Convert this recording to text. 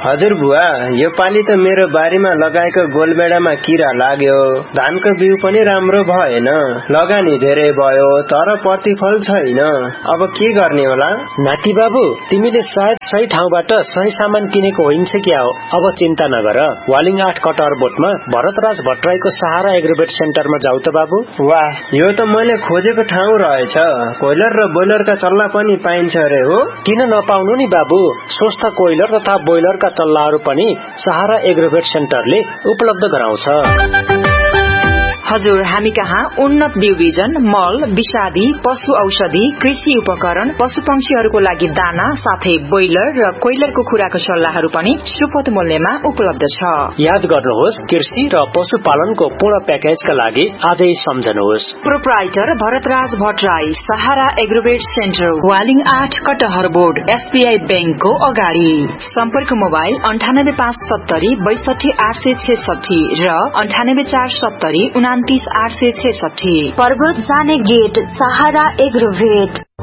हजुर बुवा, यो पाली त मेरो बारीमा लगाएको गोलबेडामा किरा लाग्यो। धानको बिउ पनि राम्रो भएन, लगानी धेरै भयो तर प्रतिफल छैन। अब के गर्ने होला? नाति बाबु, तिमीले सायद सही ठाउँबाट सही सामान किनेको होइन्छ क्या हो। अब चिन्ता नगर, वालिङ 8 कटहर बोटमा भरतराज भट्टराईको सहारा एग्रोवेट सेन्टरमा जाऊ त बाबु। वाह, यो त मैले खोजेको ठाउँ रहेछ। कोइलर र बोइलरका चल्ला पनि पाइन्छ अरे हो? किन नपाउनु नि बाबु, स्वस्थ कोइलर तथा बोइलरका चल्लाहरू पनि सहारा एग्रोवेट सेन्टरले उपलब्ध गराउँछ। हजुर, हामी कहाँ उन्नत बिउ बिजन, मल, विषादी, पशु औषधि, कृषि उपकरण, पशु पंक्षीहरूको लागि दाना साथै बोइलर र कोइलरको खुराको सल्लाहहरू पनि सुपथ मूल्यमा उपलब्ध छ। याद गर्नुहोस्, कृषि र पशुपालनको पूर्ण प्याकेजका लागि आजै सम्झनुहोस्। प्रोप्राइटर भरतराज भट्टराई, सहारा एग्रोवेट सेन्टर, वालिङ 8 कटहर बोर्ड, एसबीआई बैंकको अगाडि। सम्पर्क मोबाइल 98570 62866 र 98470 29 866। पर्वत जाने गेट, सहारा एग्रोवेट।